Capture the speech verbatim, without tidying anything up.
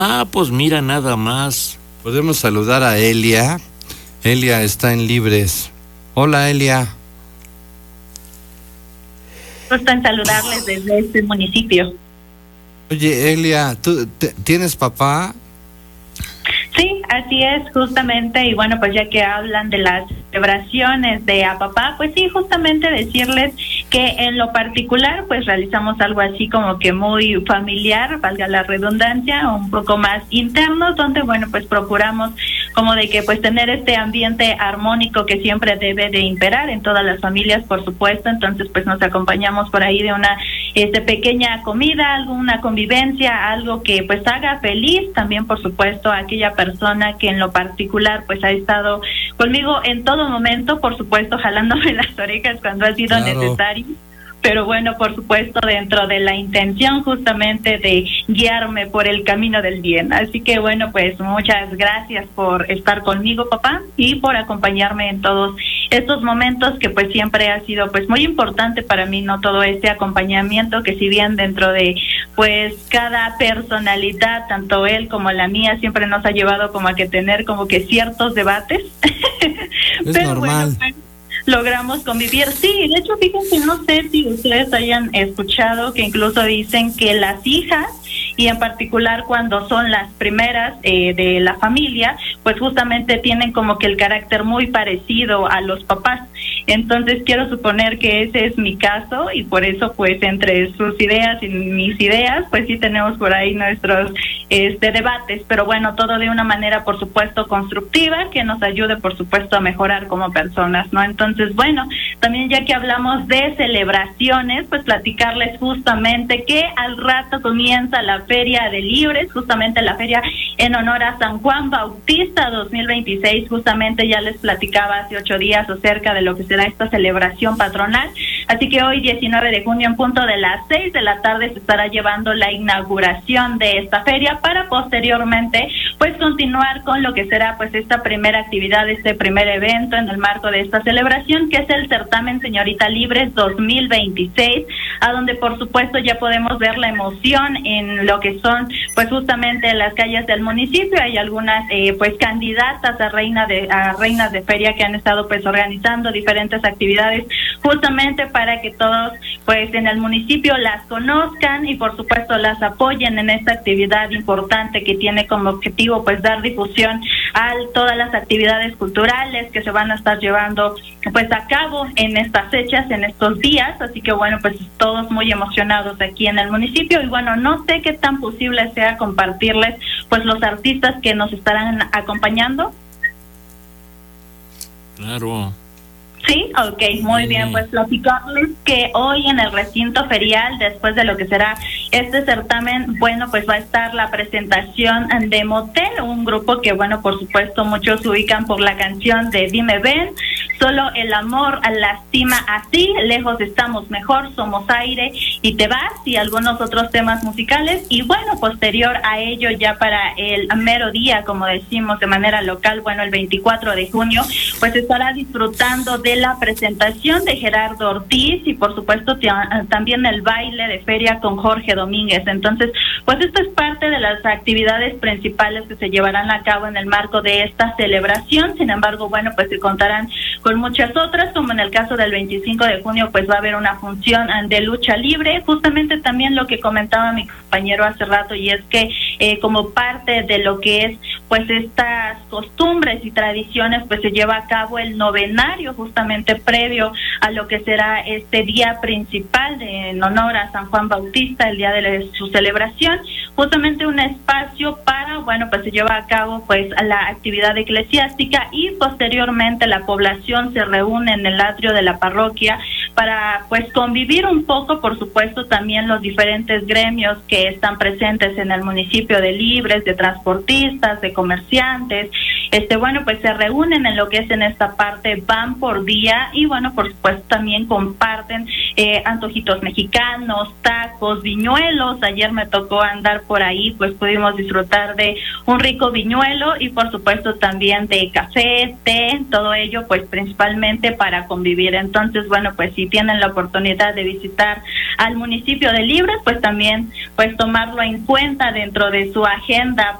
Ah, pues mira, nada más. Podemos saludar a Elia. Elia está en Libres. Hola, Elia. Gusto en saludarles desde este municipio. Oye, Elia, ¿tú tienes papá? Sí, así es, justamente, y bueno, pues ya que hablan de las celebraciones de a papá, pues sí, justamente decirles que en lo particular, pues realizamos algo así como que muy familiar, valga la redundancia, un poco más interno, donde, bueno, pues procuramos como de que pues tener este ambiente armónico que siempre debe de imperar en todas las familias, por supuesto. Entonces pues nos acompañamos por ahí de una este pequeña comida, alguna convivencia, algo que pues haga feliz también, por supuesto, a aquella persona que en lo particular pues ha estado conmigo en todo momento, por supuesto, jalándome las orejas cuando ha sido Claro. necesario. Pero bueno, por supuesto, dentro de la intención justamente de guiarme por el camino del bien. Así que bueno, pues muchas gracias por estar conmigo, papá, y por acompañarme en todos estos momentos que pues siempre ha sido pues muy importante para mí, ¿no? Todo este acompañamiento que si bien dentro de pues cada personalidad, tanto él como la mía, siempre nos ha llevado como a que tener como que ciertos debates. Es Pero normal. Bueno, pues, logramos convivir. Sí, de hecho, fíjense, no sé si ustedes hayan escuchado que incluso dicen que las hijas, y en particular cuando son las primeras eh, de la familia, pues justamente tienen como que el carácter muy parecido a los papás. Entonces quiero suponer que ese es mi caso, y por eso pues entre sus ideas y mis ideas pues sí tenemos por ahí nuestros este debates, pero bueno, todo de una manera por supuesto constructiva, que nos ayude por supuesto a mejorar como personas, ¿no? Entonces bueno, también ya que hablamos de celebraciones, pues platicarles justamente que al rato comienza la Feria de Libres, justamente la feria en honor a San Juan Bautista dos mil veintiséis. Justamente ya les platicaba hace ocho días acerca de lo que será esta celebración patronal, así que hoy diecinueve de junio en punto de las seis de la tarde se estará llevando la inauguración de esta feria, para posteriormente pues continuar con lo que será pues esta primera actividad, este primer evento en el marco de esta celebración, que es el certamen Señorita Libres dos mil veintiséis, a donde por supuesto ya podemos ver la emoción en lo que son pues justamente las calles del municipio. Hay algunas eh, pues candidatas a reina de a reinas de feria que han estado pues organizando diferentes actividades justamente para que todos pues en el municipio las conozcan y por supuesto las apoyen en esta actividad importante que tiene como objetivo pues dar difusión a todas las actividades culturales que se van a estar llevando pues a cabo en estas fechas, en estos días. Así que bueno, pues todos muy emocionados aquí en el municipio, y bueno, no sé qué tan posible sea compartirles pues los artistas que nos estarán acompañando. Claro. Sí, ok, muy Sí. bien, pues platicarles que hoy en el recinto ferial, después de lo que será este certamen, bueno, pues va a estar la presentación de Motel, un grupo que, bueno, por supuesto muchos ubican por la canción de Dime Ven, Solo el amor lastima así, Lejos estamos mejor, Somos aire y te vas, y algunos otros temas musicales. Y bueno, posterior a ello, ya para el mero día, como decimos de manera local, bueno, el veinticuatro de junio, pues estará disfrutando de la presentación de Gerardo Ortiz y por supuesto también el baile de feria con Jorge Domínguez. Entonces, pues esto es parte de las actividades principales que se llevarán a cabo en el marco de esta celebración. Sin embargo, bueno, pues se contarán con muchas otras, como en el caso del veinticinco de junio, pues va a haber una función de lucha libre, justamente también lo que comentaba mi compañero hace rato, y es que eh, como parte de lo que es pues estas costumbres y tradiciones, pues se lleva a cabo el novenario justamente previo a lo que será este día principal de, en honor a San Juan Bautista, el día de la, su celebración, justamente un espacio para, bueno, pues se lleva a cabo pues la actividad eclesiástica, y posteriormente la población se reúne en el atrio de la parroquia para pues convivir un poco, por supuesto también los diferentes gremios que están presentes en el municipio, de libres, de transportistas, de comerciantes, este bueno, pues se reúnen en lo que es en esta parte, van por día y bueno, por supuesto también comparten eh, antojitos mexicanos, tacos, viñuelos. Ayer me tocó andar por ahí, pues pudimos disfrutar de un rico viñuelo y por supuesto también de café, té, todo ello pues principalmente para convivir. Entonces, bueno, pues si tienen la oportunidad de visitar al municipio de Libres, pues también pues tomarlo en cuenta dentro de su agenda